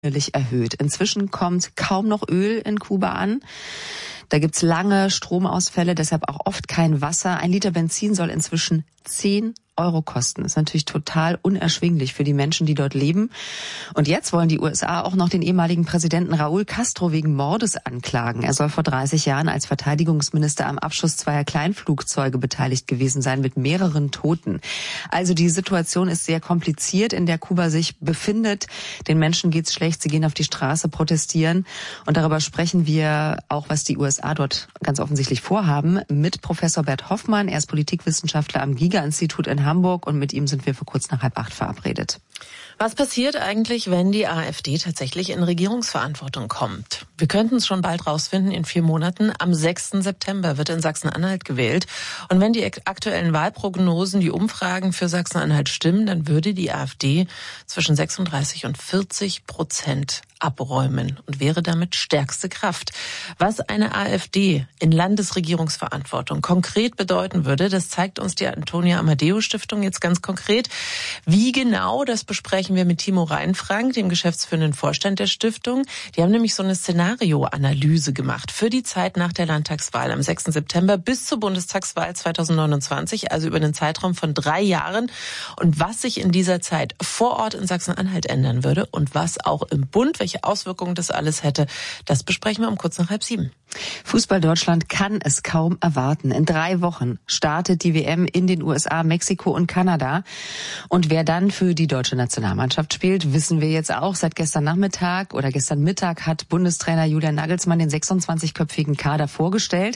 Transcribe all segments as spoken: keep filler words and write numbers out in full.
erhöht. Inzwischen kommt kaum noch Öl in Kuba an. Da gibt's lange Stromausfälle, deshalb auch oft kein Wasser. Ein Liter Benzin soll inzwischen zehn Euro kosten. Das ist natürlich total unerschwinglich für die Menschen, die dort leben. Und jetzt wollen die U S A auch noch den ehemaligen Präsidenten Raúl Castro wegen Mordes anklagen. Er soll vor dreißig Jahren als Verteidigungsminister am Abschuss zweier Kleinflugzeuge beteiligt gewesen sein mit mehreren Toten. Also die Situation ist sehr kompliziert, in der Kuba sich befindet. Den Menschen geht's schlecht, sie gehen auf die Straße, protestieren. Und darüber sprechen wir auch, was die U S A dort ganz offensichtlich vorhaben, mit Professor Bert Hoffmann. Er ist Politikwissenschaftler am Giga-Institut in Hamburg und mit ihm sind wir für kurz nach halb acht verabredet. Was passiert eigentlich, wenn die AfD tatsächlich in Regierungsverantwortung kommt? Wir könnten es schon bald rausfinden, in vier Monaten. Am sechsten September wird in Sachsen-Anhalt gewählt. Und wenn die aktuellen Wahlprognosen, die Umfragen für Sachsen-Anhalt stimmen, dann würde die AfD zwischen sechsunddreißig und vierzig Prozent abräumen und wäre damit stärkste Kraft. Was eine AfD in Landesregierungsverantwortung konkret bedeuten würde, das zeigt uns die Antonia Amadeo Stiftung jetzt ganz konkret. Wie genau, das besprechen wir mit Timo Reinfrank, dem geschäftsführenden Vorstand der Stiftung. Die haben nämlich so eine Szenarioanalyse gemacht für die Zeit nach der Landtagswahl am sechsten September bis zur Bundestagswahl zweitausendneunundzwanzig, also über einen Zeitraum von drei Jahren. Und was sich in dieser Zeit vor Ort in Sachsen-Anhalt ändern würde und was auch im Bund, welche Auswirkungen das alles hätte, das besprechen wir um kurz nach halb sieben. Fußball Deutschland kann es kaum erwarten. In drei Wochen startet die W M in den U S A, Mexiko und Kanada. Und wer dann für die deutsche Nationalmannschaft spielt, wissen wir jetzt auch. Seit gestern Nachmittag oder gestern Mittag hat Bundestrainer Julian Nagelsmann den sechsundzwanzigköpfigen Kader vorgestellt.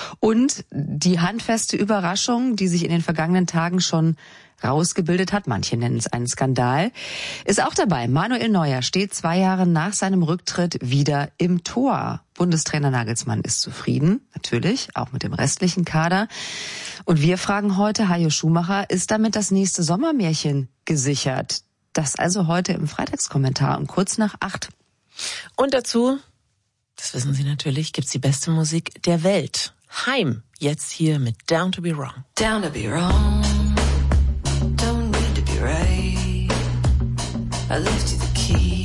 Und die handfeste Überraschung, die sich in den vergangenen Tagen schon rausgebildet hat, manche nennen es einen Skandal, ist auch dabei. Manuel Neuer steht zwei Jahre nach seinem Rücktritt wieder im Tor. Bundestrainer Nagelsmann ist zufrieden, natürlich, auch mit dem restlichen Kader. Und wir fragen heute Hajo Schumacher, ist damit das nächste Sommermärchen gesichert? Das also heute im Freitagskommentar um kurz nach acht. Und dazu, das wissen Sie natürlich, gibt's die beste Musik der Welt. Haim, jetzt hier mit Down to be Wrong. Down to be wrong. Don't need to be right. I left you the key.